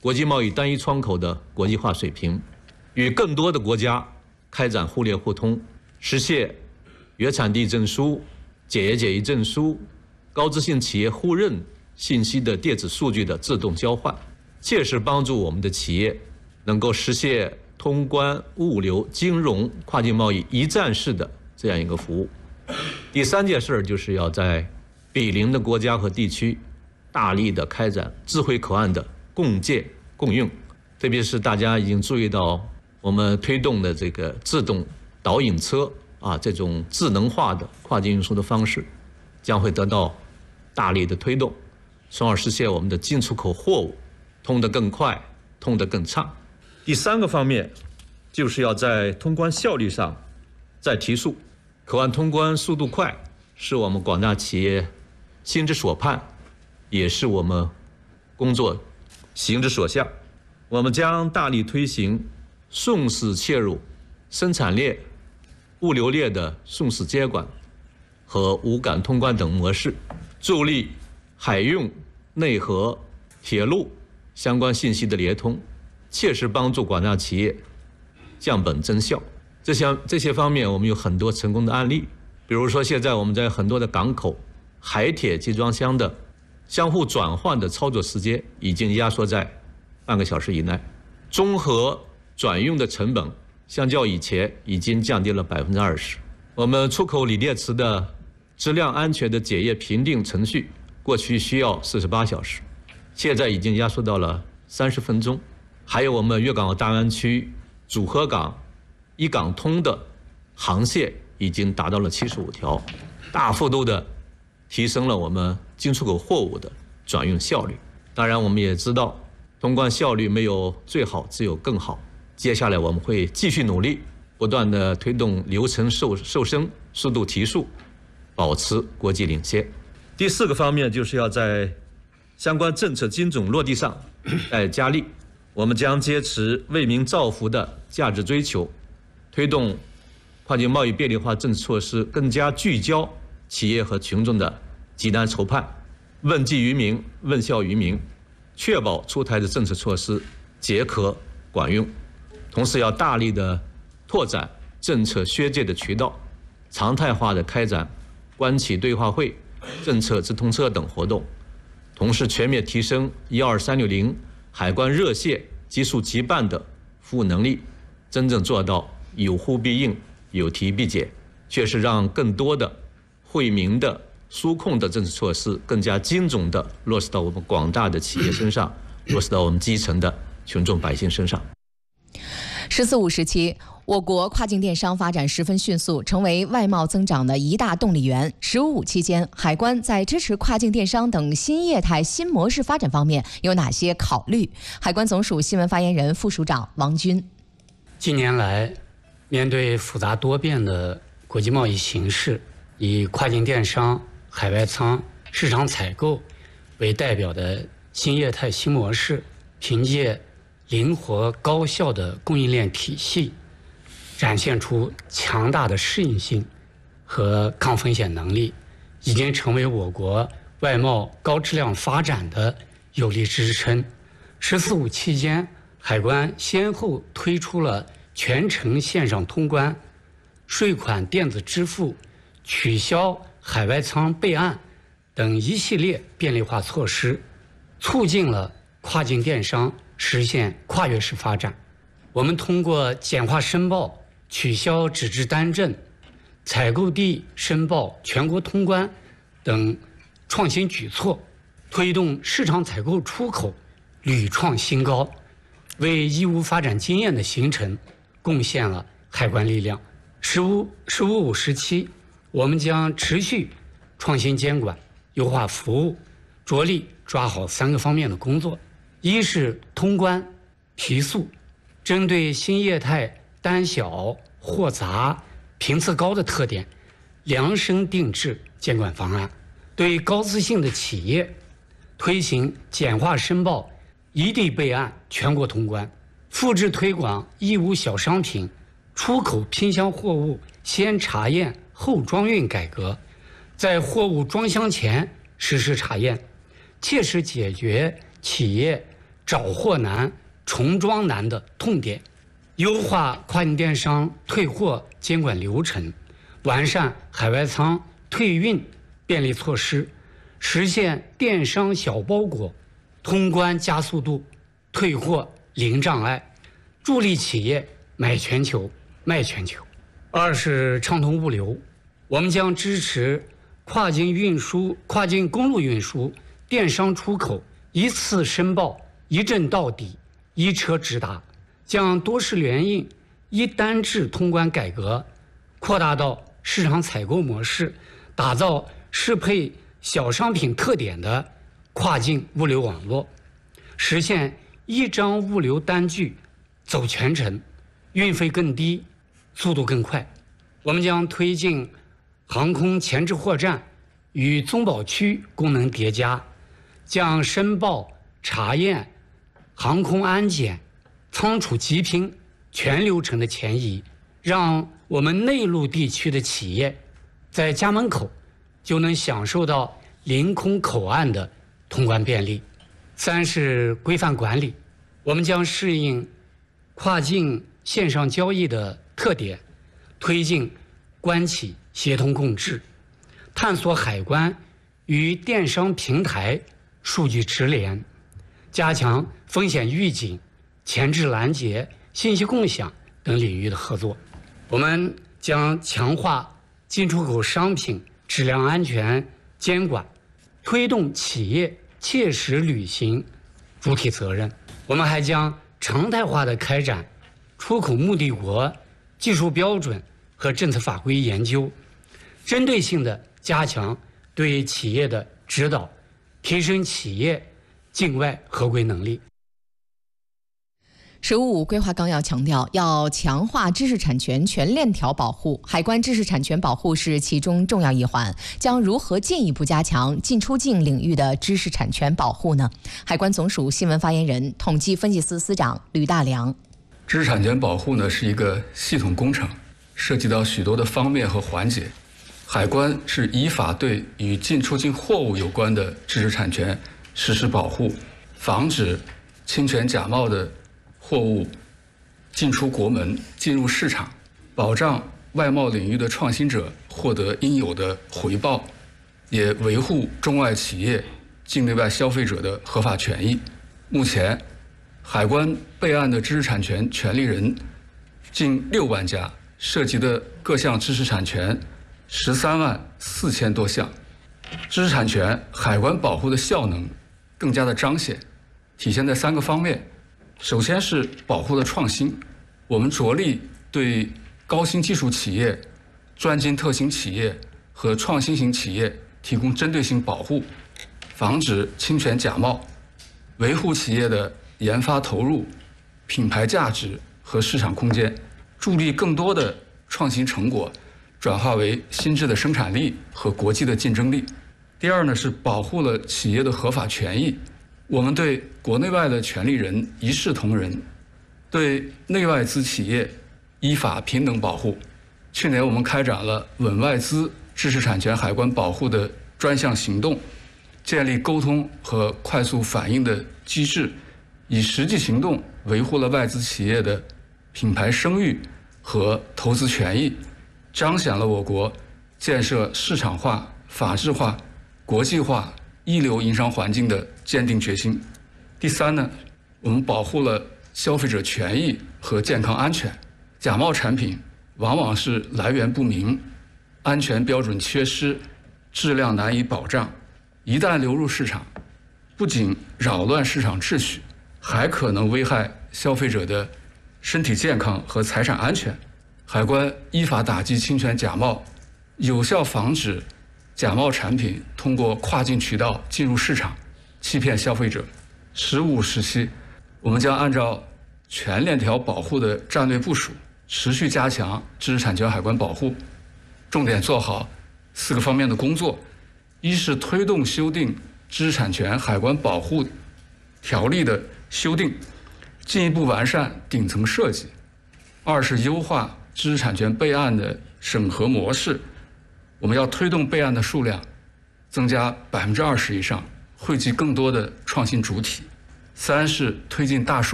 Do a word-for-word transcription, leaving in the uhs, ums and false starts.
国际贸易单一窗口的国际化水平，与更多的国家开展互联互通，实现原产地证书、检验检疫证书、高质性企业互认信息的电子数据的自动交换，切实帮助我们的企业能够实现通关、物流、金融、跨境贸易一站式的这样一个服务。第三件事就是要在毗邻的国家和地区大力的开展智慧口岸的共建共用，特别是大家已经注意到我们推动的这个自动导引车啊，这种智能化的跨境运输的方式将会得到大力的推动，从而实现我们的进出口货物通得更快、通得更畅。第三个方面就是要在通关效率上再提速，口岸通关速度快是我们广大企业心之所盼，也是我们工作行之所向。我们将大力推行送死切入生产链、物流链的送死接管和无感通关等模式，助力海运、内河、铁路相关信息的联通，切实帮助广大企业降本增效。这些这些方面我们有很多成功的案例，比如说现在我们在很多的港口海铁集装箱的相互转换的操作时间已经压缩在半个小时以内，综合转运的成本相较以前已经降低了百分之二十。我们出口锂电池的质量安全的检验评定程序，过去需要四十八小时，现在已经压缩到了三十分钟。还有我们粤港澳大湾区组合港一港通的航线已经达到了七十五条，大幅度的提升了我们进出口货物的转运效率。当然我们也知道通关效率没有最好，只有更好。接下来我们会继续努力，不断的推动流程瘦瘦身、速度提速，保持国际领先。第四个方面就是要在相关政策精准落地上再加力，我们将坚持为民造福的价值追求，推动跨境贸易便利化政策措施更加聚焦企业和群众的急难愁盼，问计于民、问效于民，确保出台的政策措施皆可管用。同时要大力的拓展政策宣介的渠道，常态化的开展官企对话会、政策直通车等活动，同时全面提升一二三六零海关热线急速急办的服务能力，真正做到有呼必应、有提必解，确实让更多的惠民的纾困的政策措施更加精准地落实到我们广大的企业身上，落实到我们基层的群众百姓身上。 十四五时期，我国跨境电商发展十分迅速，成为外贸增长的一大动力源。十五期间，海关在支持跨境电商等新业态新模式发展方面有哪些考虑？海关总署新闻发言人、副署长王军。 近年来，面对复杂多变的国际贸易形势，以跨境电商、海外仓、市场采购为代表的新业态新模式，凭借灵活高效的供应链体系，展现出强大的适应性和抗风险能力，已经成为我国外贸高质量发展的有力支撑。十四五期间，海关先后推出了全程线上通关、税款电子支付、取消海外仓备案等一系列便利化措施，促进了跨境电商实现跨越式发展。我们通过简化申报、取消纸质单证、采购地申报全国通关等创新举措，推动市场采购出口屡创新高，为义乌发展经验的形成贡献了海关力量。十五十五五时期，我们将持续创新监管、优化服务，着力抓好三个方面的工作。一是通关提速，针对新业态单小、货杂、频次高的特点，量身定制监管方案，对高资性的企业推行简化申报、一地备案、全国通关，复制推广义乌小商品出口拼箱货物先查验后装运改革，在货物装箱前实施查验，切实解决企业找货难、重装难的痛点，优化跨境电商退货监管流程，完善海外仓退运便利措施，实现电商小包裹通关加速度，退货零障碍，助力企业买全球、卖全球。二是畅通物流，我们将支持跨境运输、跨境公路运输、电商出口一次申报、一证到底、一车直达，将多式联运、一单制通关改革扩大到市场采购模式，打造适配小商品特点的跨境物流网络，实现一张物流单据走全程，运费更低，速度更快。我们将推进航空前置货站与综保区功能叠加，将申报、查验、航空安检、仓储集拼全流程的前移，让我们内陆地区的企业在家门口就能享受到临空口岸的通关便利。三是规范管理，我们将适应跨境线上交易的特点，推进关企协同共治，探索海关与电商平台数据直连，加强风险预警、前置拦截、信息共享等领域的合作。我们将强化进出口商品质量安全监管，推动企业切实履行主体责任。我们还将常态化地开展出口目的国技术标准和政策法规研究，针对性地加强对企业的指导，提升企业境外合规能力。 十五五规划纲要强调，要强化知识产权全链条保护，海关知识产权保护是其中重要一环。将如何进一步加强进出境领域的知识产权保护呢？海关总署新闻发言人、统计分析司司长吕大良： 知识产权保护呢是一个系统工程，涉及到许多的方面和环节。海关是依法对与进出境货物有关的知识产权实施保护，防止侵权假冒的货物进出国门、进入市场，保障外贸领域的创新者获得应有的回报，也维护中外企业、境内外消费者的合法权益。目前，海关备案的知识产权权利人近六万家，涉及的各项知识产权十三万四千多项。知识产权海关保护的效能更加的彰显，体现在三个方面。首先是保护的创新，我们着力对高新技术企业、专精特新企业和创新型企业提供针对性保护，防止侵权假冒，维护企业的研发投入、品牌价值和市场空间，助力更多的创新成果转化为新质的生产力和国际的竞争力。第二呢，是保护了企业的合法权益。我们对国内外的权利人一视同仁，对内外资企业依法平等保护。去年我们开展了稳外资知识产权海关保护的专项行动，建立沟通和快速反应的机制，以实际行动维护了外资企业的品牌声誉和投资权益，彰显了我国建设市场化、法治化、国际化一流营商环境的坚定决心。第三呢，我们保护了消费者权益和健康安全。假冒产品往往是来源不明、安全标准缺失、质量难以保障，一旦流入市场，不仅扰乱市场秩序，还可能危害消费者的身体健康和财产安全。海关依法打击侵权假冒，有效防止假冒产品通过跨境渠道进入市场，欺骗消费者。十五时期，我们将按照全链条保护的战略部署，持续加强知识产权海关保护，重点做好四个方面的工作：一是推动修订知识产权海关保护条例的修订，进一步完善顶层设计；二是优化知识产权备案的审核模式，我们要推动备案的数量增加百分之二十以上，汇集更多的创新主体； 三是推进大数